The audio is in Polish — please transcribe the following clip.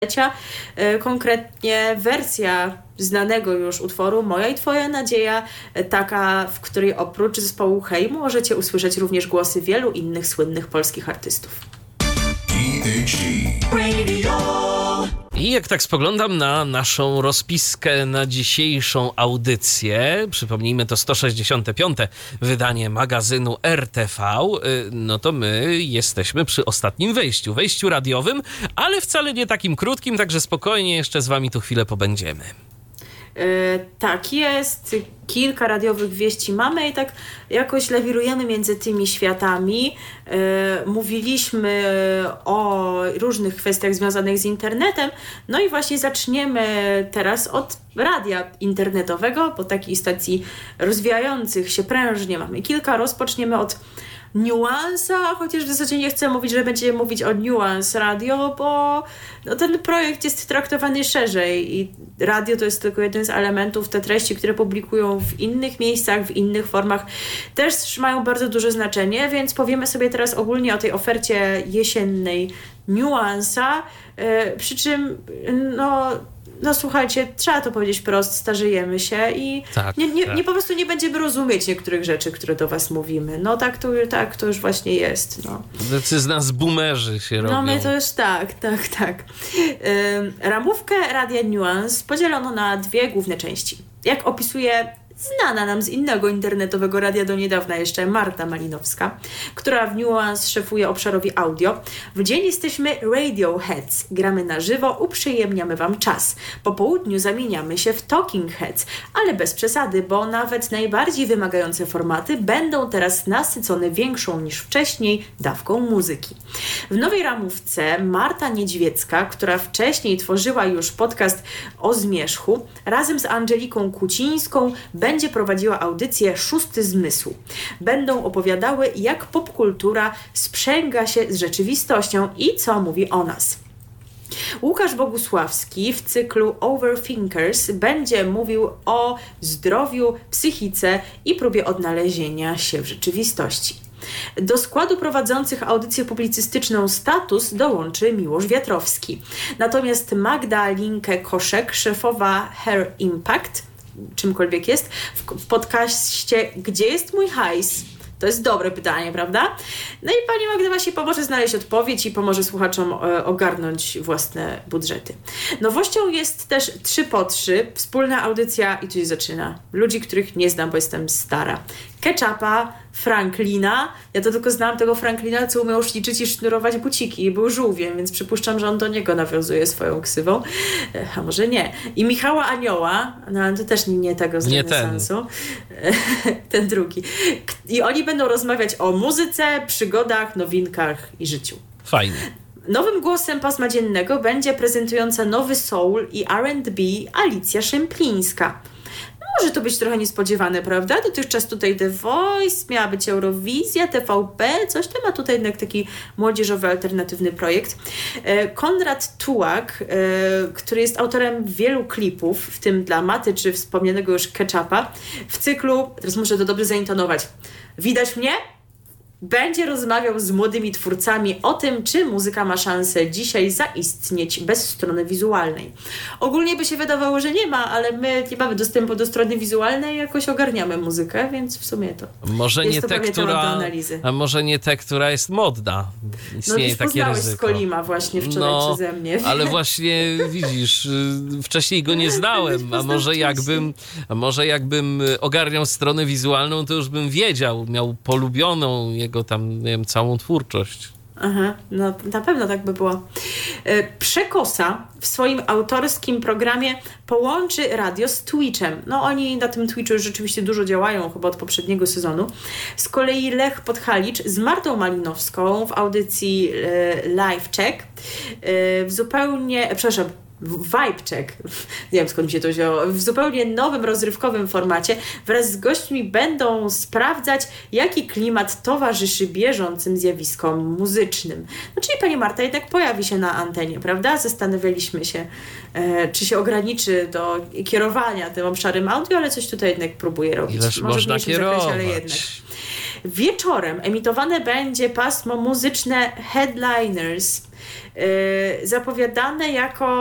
Konkretnie wersja znanego już utworu Moja i Twoja nadzieja, taka, w której oprócz zespołu Hej możecie usłyszeć również głosy wielu innych słynnych polskich artystów. I jak tak spoglądam na naszą rozpiskę na dzisiejszą audycję, przypomnijmy to 165. wydanie magazynu RTV, no to my jesteśmy przy ostatnim wejściu radiowym, ale wcale nie takim krótkim, także spokojnie jeszcze z wami tu chwilę pobędziemy. Tak jest, kilka radiowych wieści mamy i tak jakoś lewirujemy między tymi światami. Mówiliśmy o różnych kwestiach związanych z internetem, no i właśnie zaczniemy teraz od radia internetowego, bo takich stacji rozwijających się prężnie mamy kilka. Rozpoczniemy od Nuansa, chociaż w zasadzie nie chcę mówić, że będziemy mówić o Nuance Radio, bo no, ten projekt jest traktowany szerzej i radio to jest tylko jeden z elementów. Te treści, które publikują w innych miejscach, w innych formach, też mają bardzo duże znaczenie, więc powiemy sobie teraz ogólnie o tej ofercie jesiennej Nuansa, przy czym no słuchajcie, trzeba to powiedzieć prosto, starzejemy się i tak. Nie po prostu nie będziemy rozumieć niektórych rzeczy, które do was mówimy. No tak to już właśnie jest. No. Tacy z nas boomerzy się robią. No my to już tak. Ramówkę Radia Nuance podzielono na dwie główne części. Jak opisuje znana nam z innego internetowego radia do niedawna jeszcze Marta Malinowska, która w Nuance szefuje obszarowi audio. W dzień jesteśmy Radioheads. Gramy na żywo, uprzyjemniamy wam czas. Po południu zamieniamy się w Talking Heads, ale bez przesady, bo nawet najbardziej wymagające formaty będą teraz nasycone większą niż wcześniej dawką muzyki. W nowej ramówce Marta Niedźwiecka, która wcześniej tworzyła już podcast o zmierzchu, razem z Angeliką Kucińską będzie prowadziła audycję Szósty Zmysł. Będą opowiadały, jak popkultura sprzęga się z rzeczywistością i co mówi o nas. Łukasz Bogusławski w cyklu Overthinkers będzie mówił o zdrowiu, psychice i próbie odnalezienia się w rzeczywistości. Do składu prowadzących audycję publicystyczną Status dołączy Miłosz Wiatrowski. Natomiast Magda Linkę-Koszek, szefowa Hair Impact, czymkolwiek jest, w podcaście Gdzie jest mój hajs? To jest dobre pytanie, prawda? No i pani Magda właśnie pomoże znaleźć odpowiedź i pomoże słuchaczom ogarnąć własne budżety. Nowością jest też 3x3, wspólna audycja i tu się zaczyna. Ludzi, których nie znam, bo jestem stara. Ketchupa, Franklina. Ja to tylko znałam tego Franklina, co umiał liczyć i sznurować buciki i był żółwiem, więc przypuszczam, że on do niego nawiązuje swoją ksywą. A może nie. I Michała Anioła, no to też nie tego z renesansu. Ten drugi. I oni będą rozmawiać o muzyce, przygodach, nowinkach i życiu. Fajnie. Nowym głosem pasma dziennego będzie prezentująca nowy soul i R&B Alicja Szemplińska. Może to być trochę niespodziewane, prawda? Dotychczas tutaj The Voice, miała być Eurowizja, TVP, coś tam, a tutaj jednak taki młodzieżowy, alternatywny projekt. Konrad Tułak, który jest autorem wielu klipów, w tym dla Maty czy wspomnianego już Ketchupa, w cyklu, teraz muszę to dobrze zaintonować, Widać mnie? Będzie rozmawiał z młodymi twórcami o tym, czy muzyka ma szansę dzisiaj zaistnieć bez strony wizualnej. Ogólnie by się wydawało, że nie ma, ale my nie mamy dostępu do strony wizualnej i jakoś ogarniamy muzykę, więc w sumie to może jest nie to te, a może nie te, która jest modna. Istnieje takie ryzyko. Skolima właśnie wczoraj przeze mnie. Ale właśnie widzisz, wcześniej go nie znałem, a może jakbym ogarniał stronę wizualną, to już bym wiedział, miał polubioną jego tam, nie wiem, całą twórczość. Aha, no na pewno tak by było. Przekosa w swoim autorskim programie połączy radio z Twitchem. No oni na tym Twitchu już rzeczywiście dużo działają, chyba od poprzedniego sezonu. Z kolei Lech Podhalicz z Martą Malinowską w audycji Live Check Vibe Check, nie wiem skąd mi się to wzięło, w zupełnie nowym, rozrywkowym formacie wraz z gośćmi będą sprawdzać, jaki klimat towarzyszy bieżącym zjawiskom muzycznym. No czyli pani Marta jednak pojawi się na antenie, prawda? Zastanawialiśmy się, czy się ograniczy do kierowania tym obszarem audio, ale coś tutaj jednak próbuje robić. Ileż Może można w mniejszym kierować. zakresie, ale jednak. Wieczorem emitowane będzie pasmo muzyczne Headliners, zapowiadane jako